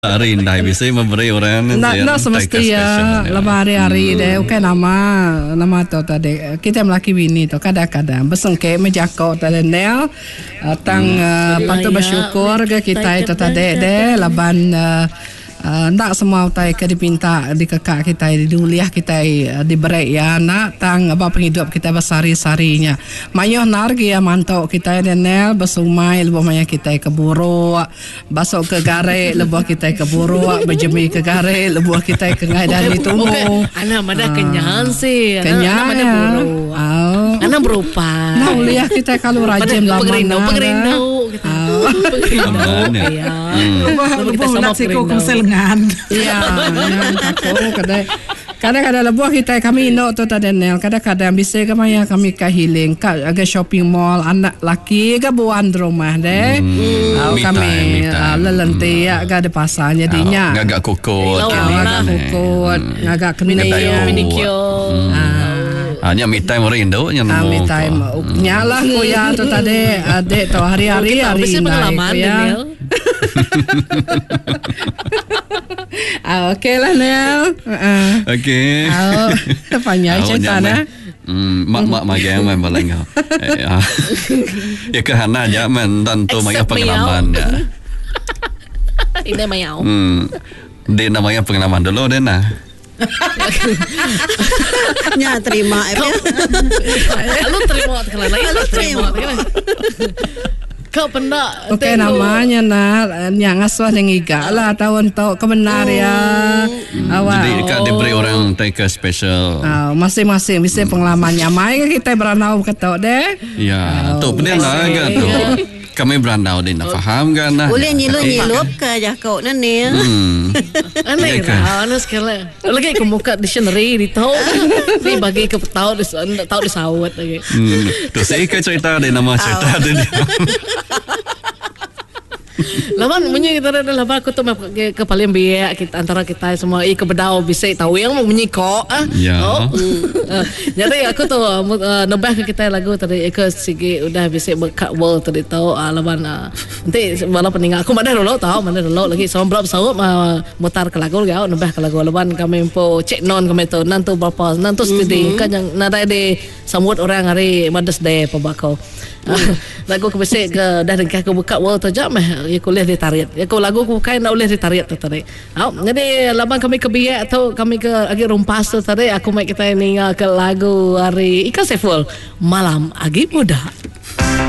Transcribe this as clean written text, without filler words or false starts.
Hari indah bisa memberi orang nak semestinya lebar hari-hari deh okay nama tu tadi kita melaki bini tu kadang-kadang besengke menjakau tadi nel tang patut bersyukur ke kita itu tadi deh laban nak semua utai ke dipinta di kekak kita di duliah kita diberi ya nak tang apa penghidup kita bersari-sarinya mayoh nargi ya mantau kita denel besumai lebuh maya kita keburu basok ke gare lebuh kita keburu berjemi ke gare lebuh kita ke ngadan itu anak mana kenyang sih kenyang mana buru anak berupa nah uliah kita kalau rajin lama pengerindau lebuh nak siko kumselengan iya kadang-kadang lebuh kita kami no tu tadi nel kadang-kadang bisa ke maya kami kahiling agak shopping mall anak laki ke buan rumah deh kami lelenti agak ada pasar jadinya agak kokot agak manicure hanya me time orang Indo yang nama me time nyala ko ya tu tadi adik tu hari-hari bisa pengalaman ya okey lah Nel okey panjang cerita nah mak magang main balang ya kehana aja men tentu banyak pengalaman ya ini mayau dia namanya pengalaman dulu deh nah nya terima lu terima kalau lain lu terima kau pernah okey namanya nak yang aswah yang iga lah tahun tau kebenar ya awal jadi kak diberi orang take special masing-masing bisa pengalamannya mai kita beranau ketok deh ya tu benar lah agak tu kami beranau din faham kan nah boleh nyilup ke jakau nani aneh lah anak sekali lagi ke muka dictionary di tahu ni bagi ke tahu disawat lagi tu saya ke cerita dia nama cerita dia lawan bunyi kita adalah aku tu ke paling biak kita antara kita semua ke bedau bisa tahu yang mau menyikok jadi aku tu nambah ke kita lagu tadi ke sigi udah bisa berkat world tadi tahu lawan nanti malah peningat aku mana dulu lagi sama berapa sahut mutar ke lagu gau nambah ke lagu lawan kami po cek non kami tu nanti berapa nanti studi kan yang nada di samut orang hari Mother's Day pebakau lagu aku bisa ke dah dekat aku buka world tu jam ya kuliah di tariat ya kau lagu aku bukan nak boleh di tariat tu tadi jadi lama kami ke biak atau kami ke agi rumpas tu tadi aku mai kita ni ke lagu hari Ika Saiful Malam Agi Muda.